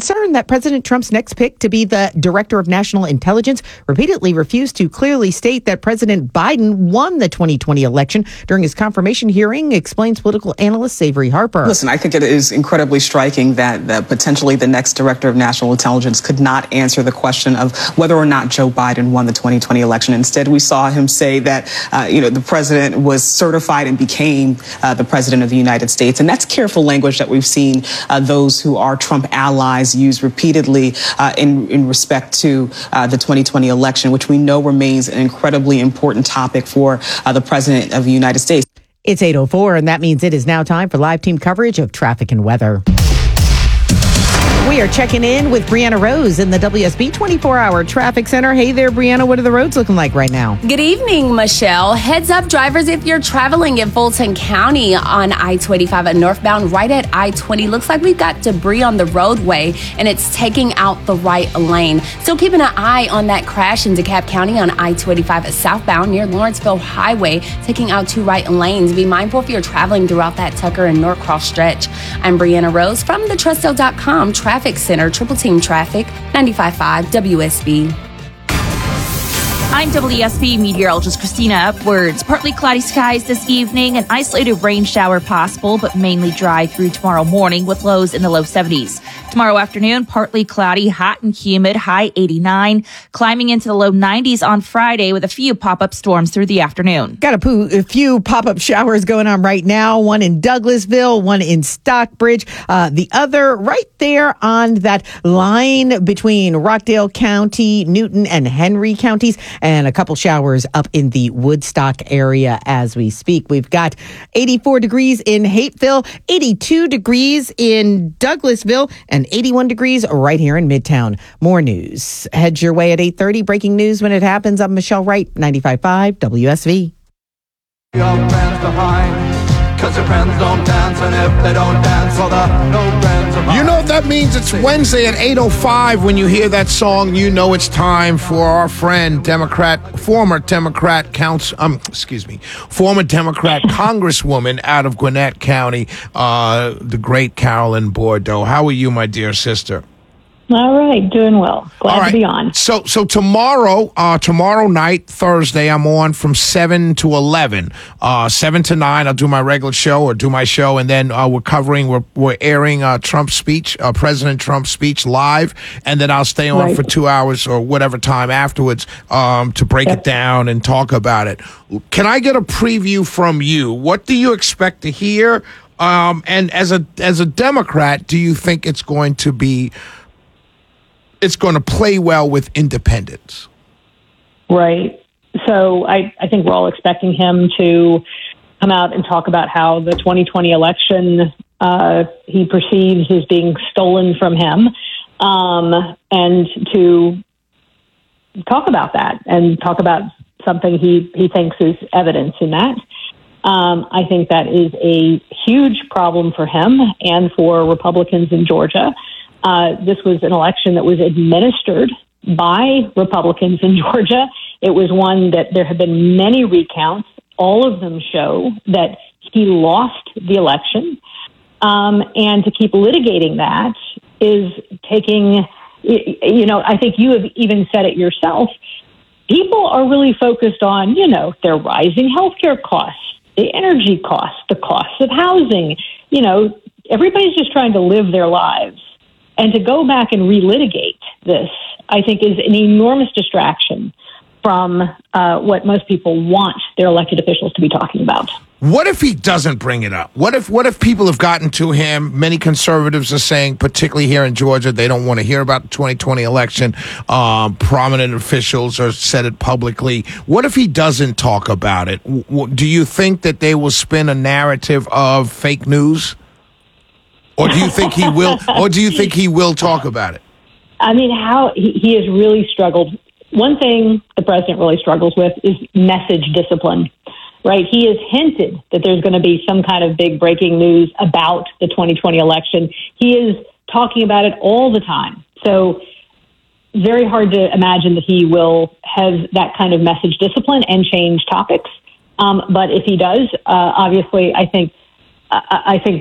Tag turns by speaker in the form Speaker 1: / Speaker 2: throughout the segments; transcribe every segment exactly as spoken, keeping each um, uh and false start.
Speaker 1: concerned that President Trump's next pick to be the director of national intelligence repeatedly refused to clearly state that President Biden won the twenty twenty election during his confirmation hearing, explains political analyst Savory Harper.
Speaker 2: Listen, I think it is incredibly striking that, that potentially the next director of national intelligence could not answer the question of whether or not Joe Biden won the twenty twenty election. Instead, we saw him say that, uh, you know, the president was certified and became uh, the president of the United States. And that's careful language that we've seen uh, those who are Trump allies use repeatedly uh, in, in respect to uh, the twenty twenty election, which we know remains an incredibly important topic for uh, the president of the United States.
Speaker 1: It's eight oh four, and that means it is now time for live team coverage of traffic and weather. We are checking in with Brianna Rose in the W S B twenty-four hour Traffic Center. Hey there, Brianna. What are the roads looking like right now?
Speaker 3: Good evening, Michelle. Heads up, drivers, if you're traveling in Fulton County on I twenty-five at northbound, right at I twenty. Looks like we've got debris on the roadway, and it's taking out the right lane. Still keeping an eye on that crash in DeKalb County on I twenty-five at southbound near Lawrenceville Highway, taking out two right lanes. Be mindful if you're traveling throughout that Tucker and Norcross stretch. I'm Brianna Rose from the Trusto dot com Traffic Center, Triple Team Traffic, ninety-five point five W S B.
Speaker 4: I'm W S B meteorologist Christina Upwards. Partly cloudy skies this evening, an isolated rain shower possible, but mainly dry through tomorrow morning with lows in the low seventies. Tomorrow afternoon, partly cloudy, hot and humid, high eighty-nine, climbing into the low nineties on Friday with a few pop-up storms through the afternoon.
Speaker 1: Got a, poo- a few pop-up showers going on right now, one in Douglasville, one in Stockbridge, uh, the other right there on that line between Rockdale County, Newton, and Henry counties, and a couple showers up in the Woodstock area as we speak. We've got eighty-four degrees in Hapeville, eighty-two degrees in Douglasville, and eighty-one degrees right here in Midtown. More news heads your way at eight thirty. Breaking news when it happens. I'm Michelle Wright, ninety-five point five W S V.
Speaker 5: Your friends behind, 'cause your friends don't dance, and if they don't dance, well, the no friends of mine.
Speaker 6: You know what that means? It's Wednesday at eight oh five. When you hear that song, you know it's time for our friend, Democrat, former Democrat council, um, excuse me, former Democrat Congresswoman out of Gwinnett County, uh, the great Carolyn Bourdeaux. How are you, my dear sister?
Speaker 7: All right, doing well. Glad
Speaker 6: All right.
Speaker 7: to be on.
Speaker 6: So, so tomorrow, uh, tomorrow night, Thursday, I'm on from seven to eleven. Uh, seven to nine, I'll do my regular show or do my show, and then uh, we're covering, we're, we're airing uh, Trump's speech, uh, President Trump's speech live, and then I'll stay on
Speaker 7: Right.
Speaker 6: for two hours or whatever time afterwards um, to break
Speaker 7: Yep.
Speaker 6: it down and talk about it. Can I get a preview from you? What do you expect to hear? Um, and as a as a Democrat, do you think it's going to be it's going to play well with independents?
Speaker 7: Right. So I, I think we're all expecting him to come out and talk about how the twenty twenty election uh, he perceives as being stolen from him, um, and to talk about that and talk about something he, he thinks is evidence in that. Um, I think that is a huge problem for him and for Republicans in Georgia. Uh, this was an election that was administered by Republicans in Georgia. It was one that there have been many recounts. All of them show that he lost the election. Um, and to keep litigating that is taking, you know, I think you have even said it yourself. People are really focused on, you know, their rising healthcare costs, the energy costs, the costs of housing. You know, everybody's just trying to live their lives. And to go back and relitigate this, I think, is an enormous distraction from uh, what most people want their elected officials to be talking about.
Speaker 6: What if he doesn't bring it up? What if what if people have gotten to him? Many conservatives are saying, particularly here in Georgia, they don't want to hear about the twenty twenty election. Um, prominent officials have said it publicly. What if he doesn't talk about it? W- do you think that they will spin a narrative of fake news? Or do you think he will? Or do you think he will talk about it?
Speaker 7: I mean, how he, he has really struggled. One thing the president really struggles with is message discipline, right? He has hinted that there's going to be some kind of big breaking news about the twenty twenty election. He is talking about it all the time. So very hard to imagine that he will have that kind of message discipline and change topics. Um, but if he does, uh, obviously, I think, I, I think,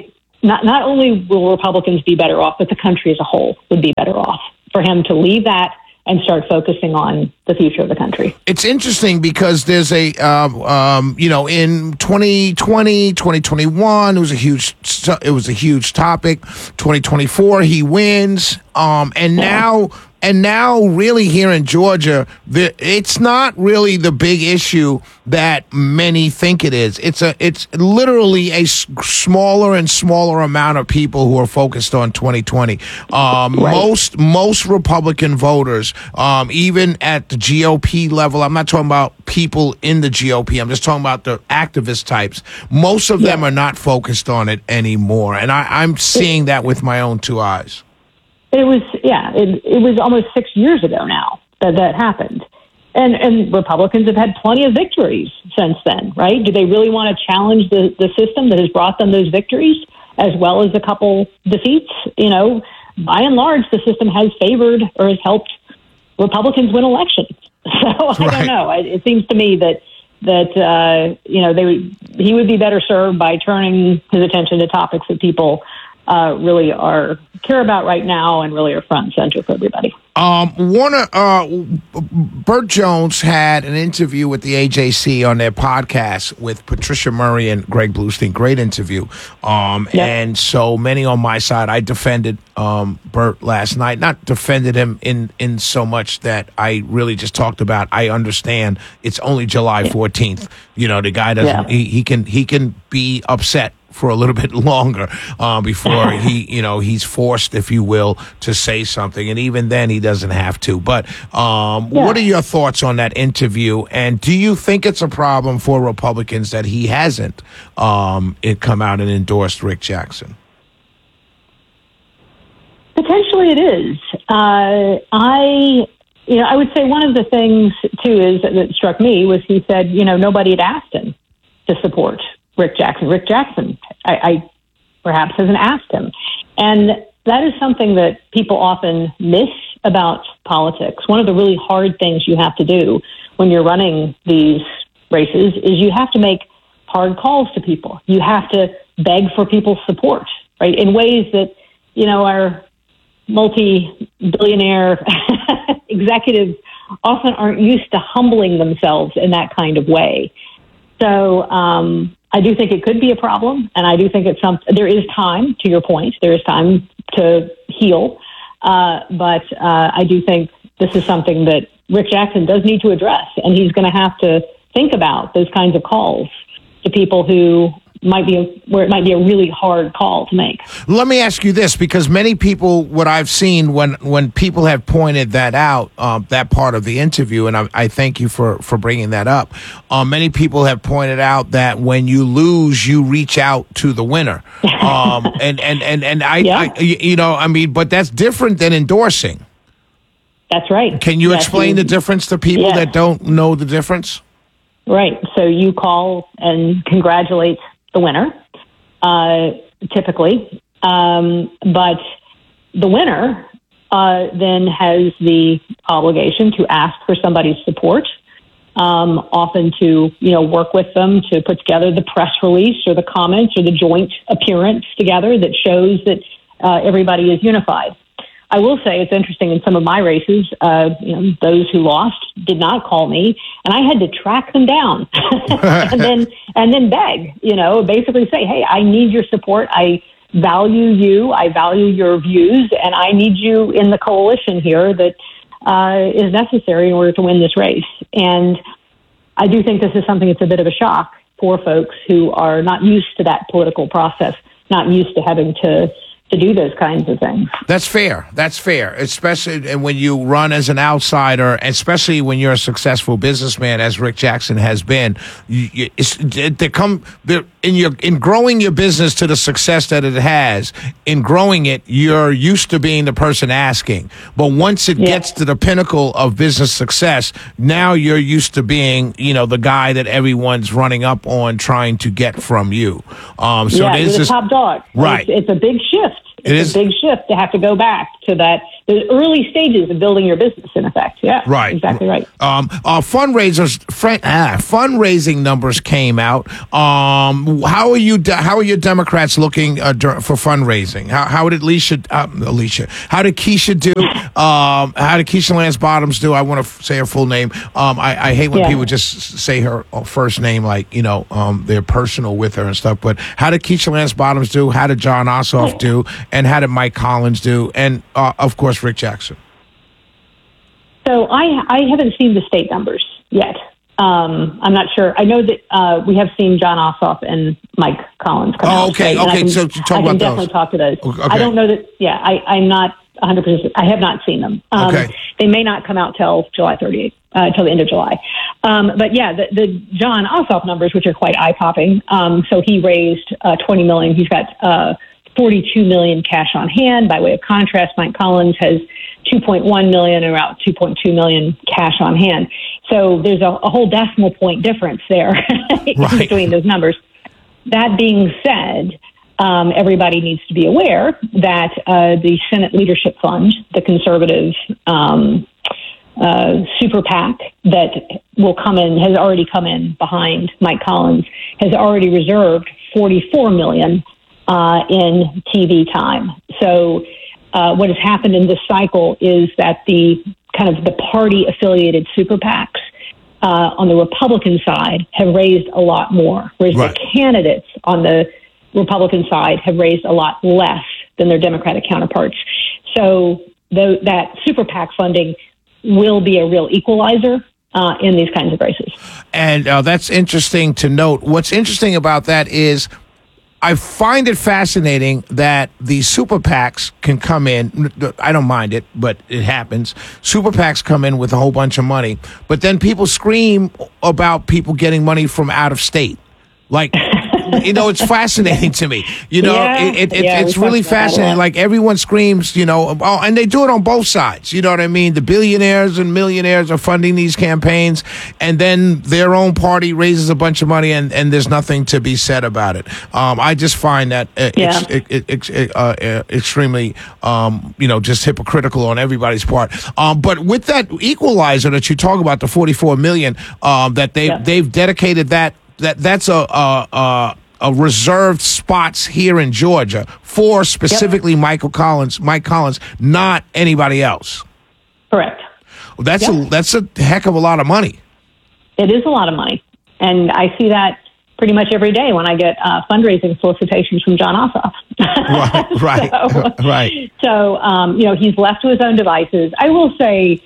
Speaker 7: not not only will Republicans be better off, but the country as a whole would be better off for him to leave that and start focusing on the future of the country.
Speaker 6: It's interesting because there's a, um, um, you know, in twenty twenty, twenty twenty-one, it was a huge, it was a huge topic. twenty twenty-four, he wins, um, and now. And now, really, here in Georgia, the, it's not really the big issue that many think it is. It's a, it's literally a s- smaller and smaller amount of people who are focused on twenty twenty. Um,
Speaker 7: right.
Speaker 6: Most most Republican voters, um, even at the G O P level, I'm not talking about people in the G O P. I'm just talking about the activist types. Most of
Speaker 7: yeah.
Speaker 6: them are not focused on it anymore, and I, I'm seeing that with my own two eyes.
Speaker 7: It was, yeah, it, it was almost six years ago now that that happened. And and Republicans have had plenty of victories since then, right? Do they really want to challenge the, the system that has brought them those victories, as well as a couple defeats? You know, by and large, the system has favored or has helped Republicans win elections. So I
Speaker 6: Right.
Speaker 7: don't know. It, it seems to me that, that uh, you know, they would, he would be better served by turning his attention to topics that people Uh, really are care about right now and really are front and center for everybody.
Speaker 6: Um, Warner, uh, Burt Jones had an interview with the A J C on their podcast with Patricia Murray and Greg Bluestein. Great interview. Um,
Speaker 7: Yep.
Speaker 6: and so many on my side, I defended, um, Burt last night, not defended him in, in so much that I really just talked about, I understand it's only July fourteenth. You know, the guy doesn't,
Speaker 7: Yeah.
Speaker 6: he, he can, he can be upset for a little bit longer uh, before he, you know, he's forced, if you will, to say something. And even then, he doesn't have to. But um,
Speaker 7: Yeah.
Speaker 6: what are your thoughts on that interview? And do you think it's a problem for Republicans that he hasn't um, it come out and endorsed Rick Jackson?
Speaker 7: Potentially it is. Uh, I, you know, I would say one of the things, too, is that struck me was he said, you know, nobody had asked him to support Rick Jackson. Rick Jackson, I, I perhaps hasn't asked him. And that is something that people often miss about politics. One of the really hard things you have to do when you're running these races is you have to make hard calls to people. You have to beg for people's support, right, in ways that, you know, our multi-billionaire executives often aren't used to humbling themselves in that kind of way. So um, I do think it could be a problem, and I do think it's some. There is time, to your point, there is time to heal, uh, but uh, I do think this is something that Rick Jackson does need to address, and he's going to have to think about those kinds of calls to people who might be a, where it might be a really hard call to make.
Speaker 6: Let me ask you this, because many people, what I've seen when, when people have pointed that out, um, that part of the interview, and I, I thank you for, for bringing that up. Um, many people have pointed out that when you lose, you reach out to the winner. Um, and, and, and, and I,
Speaker 7: Yeah.
Speaker 6: I, you know, I mean, but that's different than endorsing.
Speaker 7: That's right.
Speaker 6: Can you
Speaker 7: Yes,
Speaker 6: explain
Speaker 7: you-
Speaker 6: the difference to people
Speaker 7: Yes.
Speaker 6: that don't know the difference?
Speaker 7: Right. So you call and congratulate the winner, uh, typically. Um, but the winner uh, then has the obligation to ask for somebody's support, um, often to, you know, work with them to put together the press release or the comments or the joint appearance together that shows that uh, everybody is unified. I will say it's interesting in some of my races, uh, you know, those who lost did not call me, and I had to track them down and then and then beg, you know, basically say, hey, I need your support. I value you. I value your views, and I need you in the coalition here that uh, is necessary in order to win this race. And I do think this is something that's a bit of a shock for folks who are not used to that political process, not used to having to to do those kinds of things.
Speaker 6: That's fair. That's fair, especially when you run as an outsider, especially when you're a successful businessman, as Rick Jackson has been. You, you, it's, they come in your in growing your business to the success that it has. In growing it, you're used to being the person asking, but once it
Speaker 7: Yeah.
Speaker 6: gets to the pinnacle of business success, now you're used to being, you know, the guy that everyone's running up on, trying to get from you. Um, so
Speaker 7: yeah,
Speaker 6: there's
Speaker 7: you're the
Speaker 6: this
Speaker 7: top dog.
Speaker 6: right.
Speaker 7: It's, it's a big shift. It's
Speaker 6: It is
Speaker 7: a big shift to have to go back to that those early stages of building your business, in effect. Yeah,
Speaker 6: right,
Speaker 7: exactly right.
Speaker 6: Um, uh, fundraisers, fr- ah, fundraising numbers came out. Um, how are you? De- how are your Democrats looking uh, dur- for fundraising? How, how did Alicia? Uh, Alicia? How did Keisha do? Um, how did Keisha Lance Bottoms do? I want to f- say her full name. Um, I, I hate when
Speaker 7: Yeah.
Speaker 6: people just s- say her first name, like you know, um, they're personal with her and stuff. But how did Keisha Lance Bottoms do? How did John Ossoff do? And how did Mike Collins do? And uh, of course, Rick Jackson.
Speaker 7: So I I haven't seen the state numbers yet. Um, I'm not sure. I know that uh, we have seen John Ossoff and Mike Collins come
Speaker 6: Oh,
Speaker 7: out.
Speaker 6: okay,
Speaker 7: right? And
Speaker 6: okay,
Speaker 7: I can,
Speaker 6: so talk
Speaker 7: I can
Speaker 6: about
Speaker 7: definitely
Speaker 6: those.
Speaker 7: talk to those.
Speaker 6: Okay.
Speaker 7: I don't know that. Yeah, I, I'm not one hundred percent. I have not seen them. Um,
Speaker 6: Okay.
Speaker 7: They may not come out till July thirty-eighth, uh, till the end of July. Um, but yeah, the, the John Ossoff numbers, which are quite eye popping. Um, so he raised uh, twenty million. He's got uh, forty-two million cash on hand. By way of contrast, Mike Collins has two point one million, around two point two million cash on hand. So there's a, a whole decimal point difference there
Speaker 6: Right.
Speaker 7: between those numbers. That being said, um, everybody needs to be aware that uh, the Senate Leadership Fund, the conservative um, uh, super PAC that will come in, has already come in behind Mike Collins, has already reserved forty-four million dollars uh, in T V time. So uh, what has happened in this cycle is that the kind of the party affiliated super PACs uh, on the Republican side have raised a lot more, whereas
Speaker 6: Right.
Speaker 7: the candidates on the Republican side have raised a lot less than their Democratic counterparts. So the, that super PAC funding will be a real equalizer uh, in these kinds of races.
Speaker 6: And uh, that's interesting to note. What's interesting about that is I find it fascinating that the super PACs can come in. I don't mind it, but it happens. Super PACs come in with a whole bunch of money, but then people scream about people getting money from out of state. Like, you know, it's fascinating to me. You know,
Speaker 7: Yeah,
Speaker 6: it, it, it,
Speaker 7: yeah,
Speaker 6: it's
Speaker 7: we
Speaker 6: really
Speaker 7: talked about that a
Speaker 6: fascinating.
Speaker 7: lot.
Speaker 6: Like, everyone screams, you know, oh, and they do it on both sides. You know what I mean? The billionaires and millionaires are funding these campaigns, and then their own party raises a bunch of money, and, and there's nothing to be said about it. Um, I just find that uh,
Speaker 7: Yeah.
Speaker 6: ex- ex- ex- uh, uh, extremely, um, you know, just hypocritical on everybody's part. Um, but with that equalizer that you talk about, the forty-four million, um, that they
Speaker 7: Yeah.
Speaker 6: they've dedicated that that that's a. a, a Uh, reserved spots here in Georgia for specifically Michael Collins, Mike Collins, not anybody else.
Speaker 7: Correct.
Speaker 6: Well, that's
Speaker 7: Yep.
Speaker 6: a that's a heck of a lot of money.
Speaker 7: It is a lot of money. And I see that pretty much every day when I get uh, fundraising solicitations from John Ossoff.
Speaker 6: Right, right,
Speaker 7: so,
Speaker 6: right.
Speaker 7: So, um, you know, he's left to his own devices. I will say,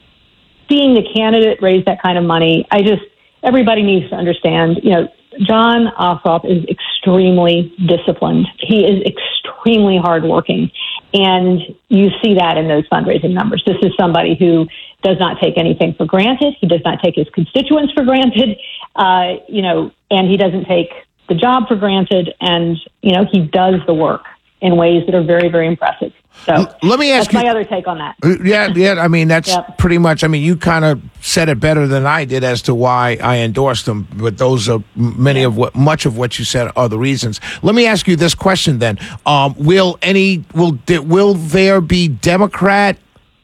Speaker 7: seeing the candidate raise that kind of money, I just, everybody needs to understand, you know, John Ossoff is extremely disciplined. He is extremely hardworking. And you see that in those fundraising numbers. This is somebody who does not take anything for granted. He does not take his constituents for granted, uh, you know, and he doesn't take the job for granted. And, you know, he does the work in ways that are very, very impressive. So
Speaker 6: L- let me ask
Speaker 7: that's
Speaker 6: you-
Speaker 7: my other take on that.
Speaker 6: Uh, Yeah, yeah. I mean, that's
Speaker 7: Yep.
Speaker 6: pretty much. I mean, you kind of said it better than I did as to why I endorsed them. But those are many of what, much of what you said are the reasons. Let me ask you this question then: um, Will any will will there be Democrat?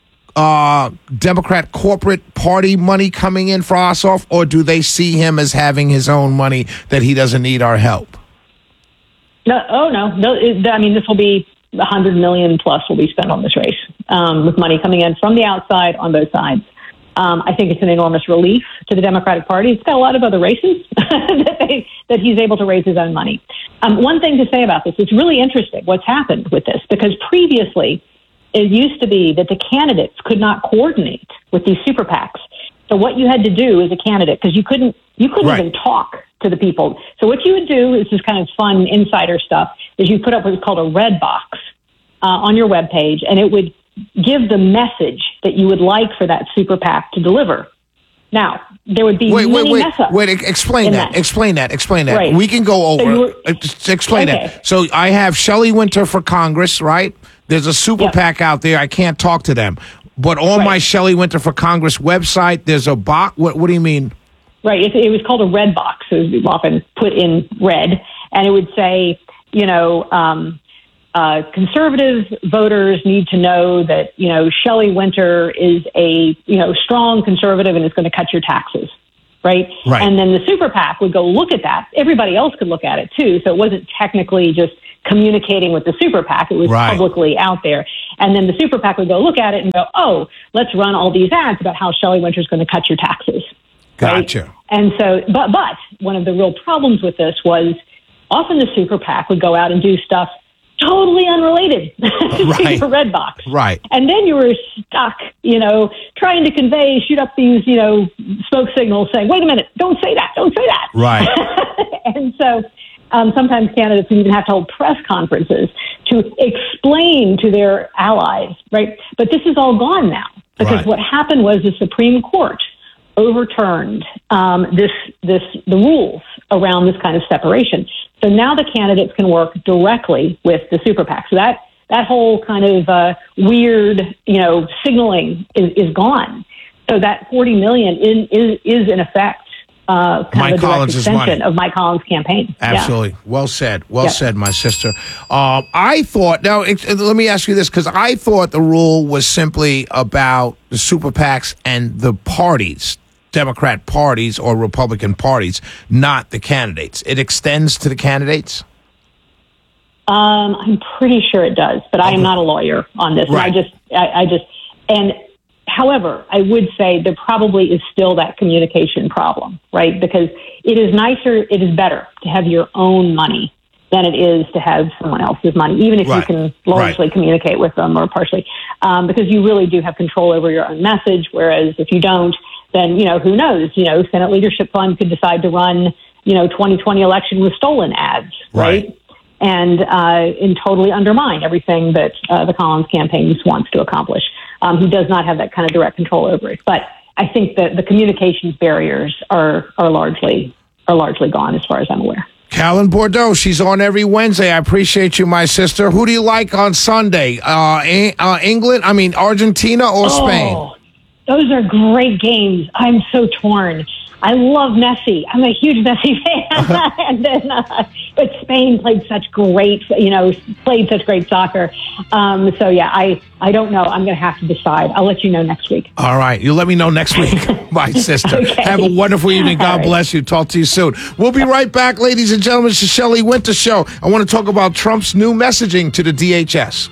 Speaker 6: Uh, Democrat corporate party money coming in for Ossoff, or do they see him as having his own money that he doesn't need our help?
Speaker 7: No, oh no, no. It, I mean, this will be a hundred million plus will be spent on this race, um, with money coming in from the outside on both sides. Um, I think it's an enormous relief to the Democratic Party. It's got a lot of other races that, they, that he's able to raise his own money. Um, one thing to say about this, it's really interesting what's happened with this, because previously it used to be that the candidates could not coordinate with these super PACs. So what you had to do as a candidate, because you couldn't, you couldn't
Speaker 6: Right.
Speaker 7: even talk to the people. So what you would do is this kind of fun insider stuff, is you put up what's called a red box uh, on your webpage, and it would give the message that you would like for that super PAC to deliver. Now, there would be
Speaker 6: Wait, wait,
Speaker 7: many
Speaker 6: wait,
Speaker 7: mess ups.
Speaker 6: wait! e- Explain
Speaker 7: in
Speaker 6: that.
Speaker 7: that.
Speaker 6: Explain that. Explain that.
Speaker 7: Right.
Speaker 6: We can go
Speaker 7: So
Speaker 6: over.
Speaker 7: you were-
Speaker 6: uh, just explain
Speaker 7: Okay.
Speaker 6: that. So I have Shelley Winter for Congress, right? There's a super
Speaker 7: Yep.
Speaker 6: PAC out there. I can't talk to them, but on
Speaker 7: Right.
Speaker 6: my Shelley Winter for Congress website, there's a box. What, what do you mean?
Speaker 7: Right. It, it was called a red box. It was often put in red, and it would say, you know, um, uh, conservative voters need to know that, you know, Shelley Winter is a, you know, strong conservative and is going to cut your taxes. Right?
Speaker 6: Right.
Speaker 7: And then the super PAC would go look at that. Everybody else could look at it too. So it wasn't technically just communicating with the super PAC. It was
Speaker 6: Right.
Speaker 7: publicly out there. And then the super PAC would go look at it and go, oh, let's run all these ads about how Shelley Winter's going to cut your taxes.
Speaker 6: Gotcha.
Speaker 7: Right? And so, but, but one of the real problems with this was often the super PAC would go out and do stuff totally unrelated to
Speaker 6: Right.
Speaker 7: your red box.
Speaker 6: Right.
Speaker 7: And then you were stuck, you know, trying to convey, shoot up these, you know, smoke signals saying, wait a minute, don't say that, don't say that.
Speaker 6: Right.
Speaker 7: And so um, sometimes candidates even have to hold press conferences to explain to their allies, right? But this is all gone now because
Speaker 6: Right.
Speaker 7: what happened was the Supreme Court overturned um, this, this, the rules around this kind of separation. So now the candidates can work directly with the super PAC. So that that whole kind of uh, weird, you know, signaling is, is gone. So that forty million in, is is in effect uh, kind
Speaker 6: Mike
Speaker 7: of a direct
Speaker 6: Collins'
Speaker 7: extension
Speaker 6: money.
Speaker 7: of Mike Collins' campaign.
Speaker 6: Absolutely.
Speaker 7: Yeah.
Speaker 6: Well said. Well
Speaker 7: Yeah.
Speaker 6: said, my sister. Um, I thought, now, it, let me ask you this, because I thought the rule was simply about the super PACs and the parties, Democrat parties or Republican parties, not the candidates. It extends to the candidates?
Speaker 7: Um, I'm pretty sure it does, but I am not a lawyer on this.
Speaker 6: Right.
Speaker 7: And I just, I, I just, and however, I would say there probably is still that communication problem, right? Because it is nicer, it is better to have your own money than it is to have someone else's money, even if
Speaker 6: Right.
Speaker 7: you can largely
Speaker 6: Right.
Speaker 7: communicate with them or partially, um, because you really do have control over your own message. Whereas if you don't, then, you know, who knows? You know, Senate Leadership Fund could decide to run, you know, twenty twenty election with stolen ads, right?
Speaker 6: Right.
Speaker 7: And, uh, and totally undermine everything that uh, the Collins campaign wants to accomplish. Um, he does not have that kind of direct control over it. But I think that the communications barriers are, are largely are largely gone as far as I'm aware.
Speaker 6: Callan Bordeaux, she's on every Wednesday. I appreciate you, my sister. Who do you like on Sunday? Uh, Eng- uh, England, I mean, Argentina or Spain?
Speaker 7: Oh, those are great games. I'm so torn. I love Messi. I'm a huge Messi fan. and then, uh, but Spain played such great, you know, played such great soccer. Um, so yeah, I, I don't know. I'm going to have to decide. I'll let you know next week.
Speaker 6: All right. You'll let me know next week, my sister.
Speaker 7: Okay.
Speaker 6: Have a wonderful evening. God
Speaker 7: All right.
Speaker 6: bless you. Talk to you soon. We'll be right back, ladies and gentlemen. It's the Shelley Winter Show. I want to talk about Trump's new messaging to the D H S.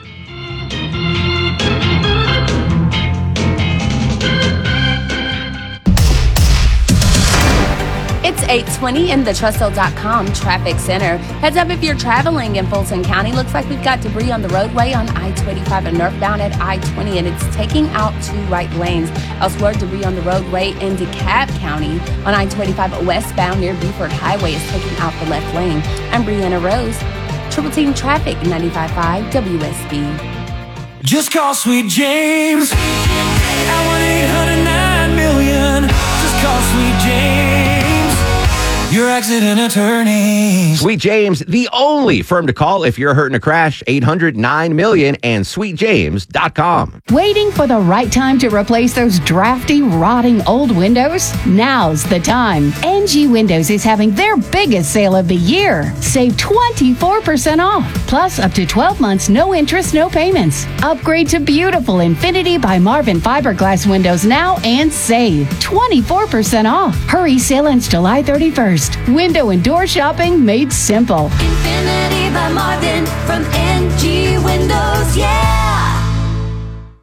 Speaker 3: It's eight twenty in the Trussell dot com traffic center. Heads up if you're traveling in Fulton County. Looks like we've got debris on the roadway on I twenty-five and northbound at I twenty, and it's taking out two right lanes. Elsewhere, debris on the roadway in DeKalb County on I twenty-five westbound near Beaufort Highway is taking out the left lane. I'm Brianna Rose, Triple Team Traffic, ninety-five point five W S B.
Speaker 8: Just call Sweet James at one eight hundred nine million. Just call Sweet James, your accident attorney.
Speaker 9: Sweet James, the only firm to call if you're hurt in a crash. eight hundred nine million and sweet james dot com.
Speaker 10: Waiting for the right time to replace those drafty, rotting old windows? Now's the time. N G Windows is having their biggest sale of the year. Save twenty-four percent off. Plus up to twelve months, no interest, no payments. Upgrade to beautiful Infinity by Marvin fiberglass windows now and save twenty-four percent off. Hurry, sale ends July thirty-first. Window and door shopping made simple.
Speaker 11: Infinity by Marvin from N G Windows, yeah!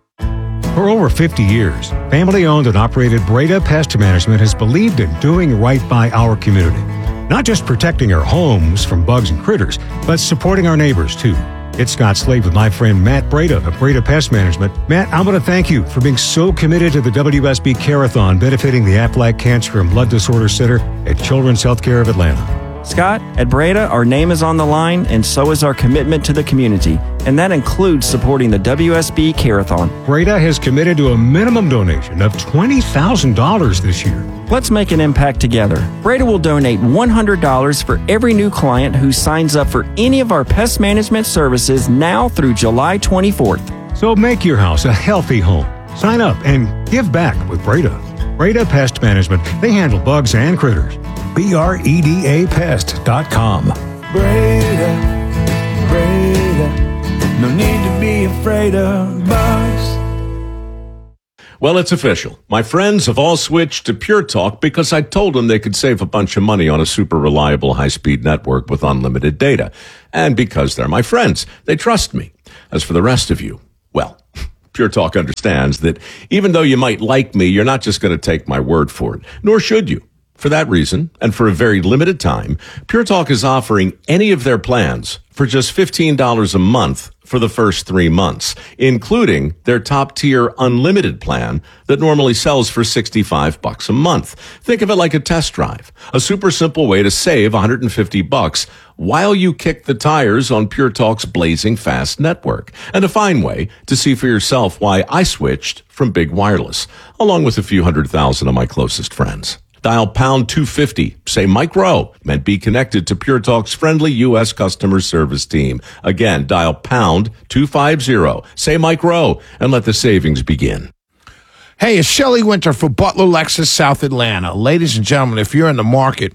Speaker 12: For over fifty years, family-owned and operated Breda Pest Management has believed in doing right by our community. Not just protecting our homes from bugs and critters, but supporting our neighbors, too. It's Scott Slade with my friend Matt Breda of Breda Pest Management. Matt, I want to thank you for being so committed to the W S B Care-a-thon benefiting the Aflac Cancer and Blood Disorder Center at Children's Healthcare of Atlanta.
Speaker 13: Scott, at Breda, our name is on the line, and so is our commitment to the community, and that includes supporting the W S B Care-a-thon.
Speaker 12: Breda has committed to a minimum donation of twenty thousand dollars this year.
Speaker 13: Let's make an impact together. Breda will donate one hundred dollars for every new client who signs up for any of our pest management services now through July twenty-fourth.
Speaker 12: So make your house a healthy home. Sign up and give back with Breda. Breda Pest Management. They handle bugs and critters. B R E D A pest dot com.
Speaker 8: Breda, Breda, afraid of bugs.
Speaker 14: Well, it's official. My friends have all switched to Pure Talk because I told them they could save a bunch of money on a super reliable high-speed network with unlimited data. And because they're my friends, they trust me. As for the rest of you, well, Pure Talk understands that even though you might like me, you're not just going to take my word for it, nor should you. For that reason, and for a very limited time, Pure Talk is offering any of their plans for just fifteen dollars a month for the first three months, including their top-tier unlimited plan that normally sells for sixty-five bucks a month. Think of it like a test drive, a super simple way to save one hundred fifty bucks while you kick the tires on Pure Talk's blazing fast network, and a fine way to see for yourself why I switched from Big Wireless, along with a few hundred thousand of my closest friends. Dial pound two fifty, say Mike Rowe, and be connected to Pure Talk's friendly U S customer service team. Again, dial pound two fifty, say Mike Rowe, and let the savings begin.
Speaker 6: Hey, it's Shelley Winter for Butler Lexus South Atlanta. Ladies and gentlemen, if you're in the market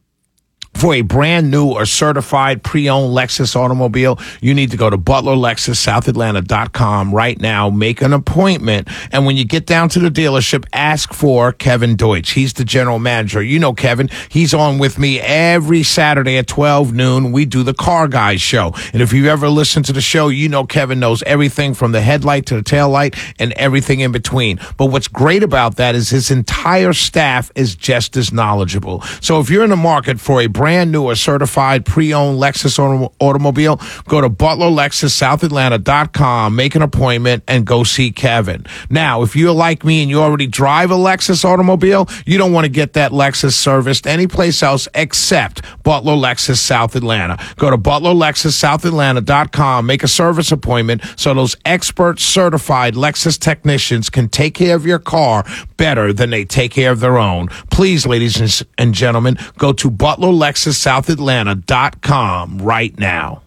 Speaker 6: for a brand new or certified pre-owned Lexus automobile, you need to go to Butler Lexus South Atlanta dot com right now. Make an appointment. And when you get down to the dealership, ask for Kevin Deutsch. He's the general manager. You know Kevin. He's on with me every Saturday at twelve noon. We do the Car Guys show. And if you've ever listened to the show, you know Kevin knows everything from the headlight to the tail light and everything in between. But what's great about that is his entire staff is just as knowledgeable. So if you're in the market for a brand new or certified pre-owned Lexus autom- automobile, go to Butler Lexus South Atlanta dot com, make an appointment, and go see Kevin. Now, if you're like me and you already drive a Lexus automobile, you don't want to get that Lexus serviced anyplace else except Butler Lexus South Atlanta. Go to Butler Lexus South Atlanta dot com, make a service appointment so those expert certified Lexus technicians can take care of your car better than they take care of their own. Please, ladies and gentlemen, go to Butler Lexus South Atlanta dot com right now.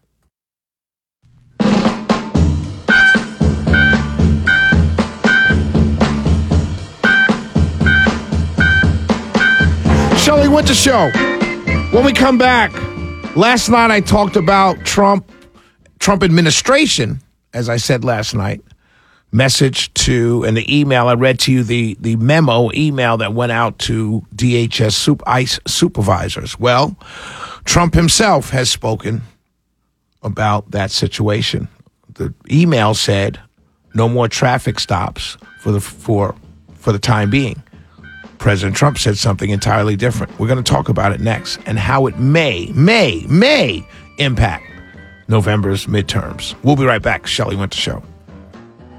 Speaker 6: Shelley Winter Show. When we come back, last night I talked about Trump, Trump administration, as I said last night. Message to, and the email, I read to you the, the memo email that went out to D H S sup, ICE supervisors. Well, Trump himself has spoken about that situation. The email said no more traffic stops for the for for the time being. President Trump said something entirely different. We're going to talk about it next and how it may, may, may impact November's midterms. We'll be right back. Shelley Winter Show.